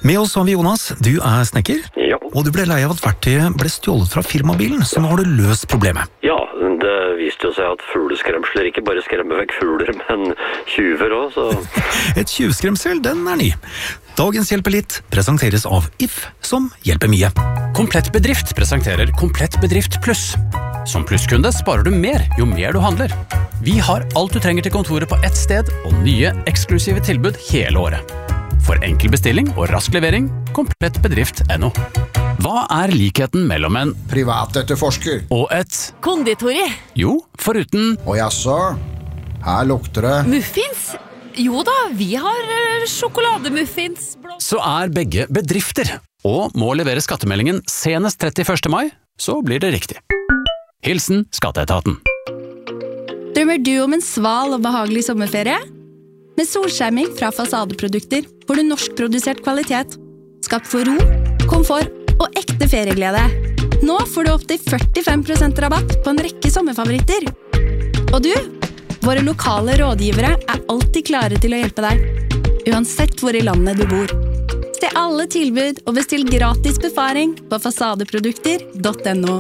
Med oss har vi Jonas, du snekker, Ja. og du ble lei av at verktøyet ble stjålet fra firmabilen, så nå har du løst problemet. Ja, det viste jo seg at fugleskremsler ikke bare skremmer vekk fugler, men tyver også, så... Et tjuvskremsel, den ny. Dagens Hjelper litt presenteres av If, som hjelper mye. Komplett Bedrift presenterer Komplett Bedrift Pluss. Som plusskunde sparer du mer jo mer du handler. Vi har alt du trenger til kontoret på ett sted, og nye, eksklusive tilbud hele året. For enkel bestilling og rask levering, komplettbedrift.no. Hva likheten mellom en privatetterforsker og et konditori? Jo, foruten og jaså, her lukter det Muffins? Jo da, vi har sjokolademuffins. så begge bedrifter, og må levere skattemeldingen senest 31. mai, så blir det riktig. Hilsen Skatteetaten. Drømmer du om en sval og behagelig sommerferie? Med solskjerming fra Fasadeprodukter får du norskprodusert kvalitet, skapt for ro, komfort og ekte ferieglede. Nå får du opp til 45% rabatt på en rekke sommerfavoritter. Og du, våre lokale rådgivere alltid klare til å hjelpe deg, uansett hvor i landet du bor. Se alle tilbud og bestill gratis befaring på fasadeprodukter.no.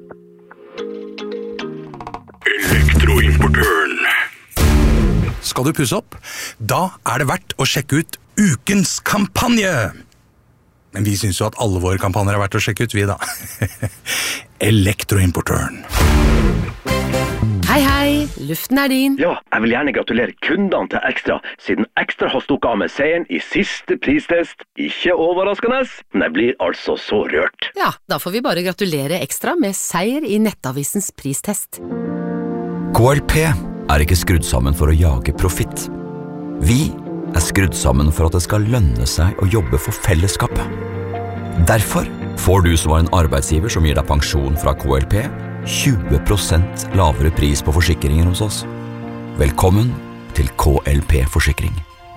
Elektroimportøren. Skal du pusse opp? Da det verdt å sjekke ut ukens kampanje. Men vi synes jo at alle våre kampanjer verdt å sjekke ut, vi da. Elektroimportøren. Hei, hei, luften din. Ja, jeg vil gjerne gratulere kundene til Ekstra, siden Ekstra har stukket av med seieren i siste pristest. Ikke overraskende, men jeg blir altså så rørt. Ja, da får vi bare gratulere Ekstra med seier i Nettavisens pristest. KLP ikke skrudd sammen for å jage profitt. Vi skrudd sammen for at det skal lønne seg å jobbe for fellesskapet. Derfor får du som en arbeidsgiver som gir deg pensjon fra KLP 20% lavere pris på forsikringer hos oss. Velkommen til KLP Forsikring.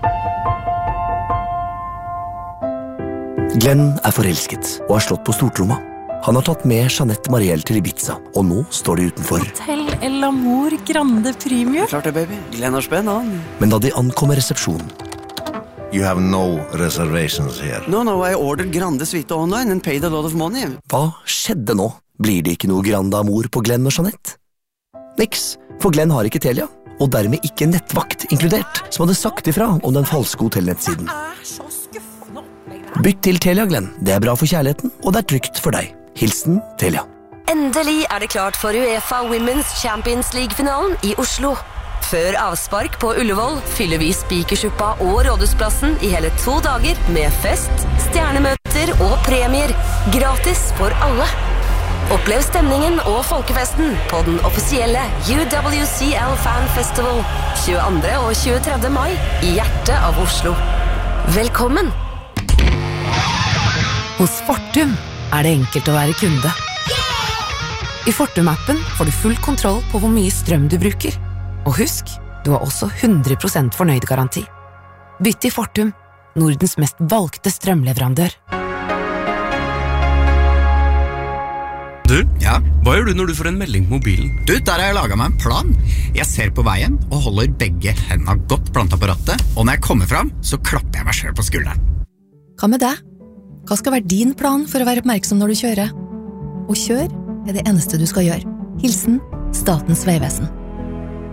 Glenn forelsket og har slått på stortromma. Han har tatt med Jeanette Marielle til Ibiza, og nå står de utenfor. Hotel El Amor Grande Premium. Klart det, baby. Glenn har spenn, han. Men da de ankommer resepsjonen... You have no reservations here. No, I ordered Grande Suite online and paid a lot of money. Hva skjedde nå? Blir det ikke noe Grande Amor på Glenn og Jeanette? Niks, for Glenn har ikke Telia, og dermed ikke nettvakt inkludert, som hadde sagt ifra om den falske hotellnettsiden. Bytt til Telia, Glenn. Det bra for kjærligheten, og det trygt for deg. Hilsen Telia. Endelig det klart for UEFA Women's Champions League-finalen i Oslo. Før avspark på Ullevål fyller vi Spikersuppa og Rådhusplassen i hele 2 dager med fest, stjernemøter og premier. Gratis for alle. Opplev stemningen og folkefesten på den offisielle UWCL Fan Festival 22. og 23. mai i hjertet av Oslo. Velkommen! Hos Fortum det enkelt å være kunde. I Fortum-appen får du full kontroll på hvor mye strøm du bruker. Og husk, du har også 100% fornøyd-garanti. Bytt til Fortum, Nordens mest valgte strømleverandør. Du, ja? Hva gjør du når du får en melding på mobilen? Du, der har jeg laget meg en plan. Jeg ser på veien og holder begge hendene godt plantet på rattet, og når jeg kommer fram, så klapper jeg meg selv på skulderen. Hva med deg? Hva skal være din plan for å være oppmerksom når du kjører? Og kjør det eneste du skal gjøre. Hilsen Statens Vegvesen.